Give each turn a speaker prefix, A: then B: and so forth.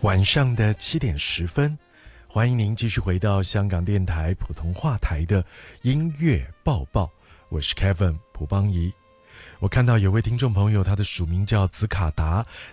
A: 晚上的7:10，欢迎您继续回到香港电台普通话台的音乐报报，我是 Kevin 蒲邦仪。我看到有位听众朋友，他的署名叫子卡达，